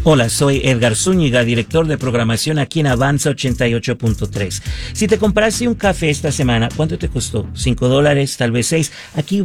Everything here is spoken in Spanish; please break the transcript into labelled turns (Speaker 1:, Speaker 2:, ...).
Speaker 1: Hola, soy Edgar Zúñiga, director de programación aquí en Avanza 88.3. Si te compraste un café esta semana, ¿cuánto te costó? $5, tal vez 6. Aquí